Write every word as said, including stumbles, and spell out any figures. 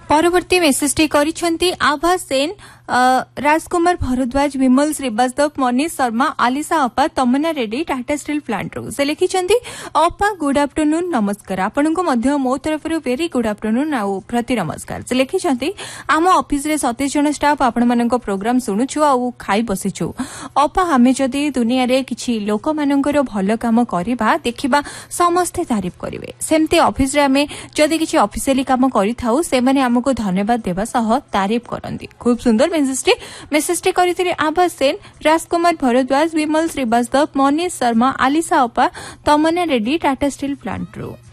परवर्ती मेसेजटी करिसेंती आभा सेन राजकुमार भारद्वाज विमल श्रीवास्तव मनीष शर्मा आलिसा अपा तमन्ना Reddy Tata steel plant रो से लिखिसेंती अपा गुड आफ्टरनून नमस्कार आपनको मध्य मो तरफरु वेरी गुड आफ्टरनून आ प्रति नमस्कार से लिखिसेंती आम ऑफिस रे सतीश जन स्टाफ आपण मानको प्रोग्राम सुनुछु आ खाई बसिछु अपा हमें जदी दुनिया रे किछि लोक मानकर भलो काम करबा देखिबा समस्त तारीफ करिवे सेमते ऑफिस रे हमें जदी किछि ऑफिशियली काम करिथाउ से माने हमको धन्यवाद देबा सह तारीफ करंती खूब सुंदर मेसेजटी मेसेजटी करिथिले आभा सेन राजकुमार भारद्वाज विमल श्रीवास्तव मनीष शर्मा आलिसा अपा तमन्ना रेड्डी टाटा स्टील प्लांट रो।